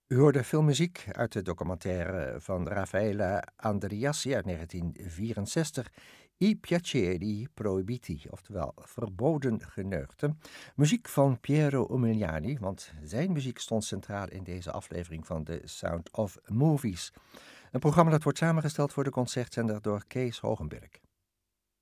U hoorde veel muziek uit de documentaire van Raffaele Andriassi uit 1964, I piaceri proibiti, oftewel verboden geneugten. Muziek van Piero Umiliani, want zijn muziek stond centraal in deze aflevering van The Sound of Movies. Een programma dat wordt samengesteld voor de concertzender door Kees Hogenberg.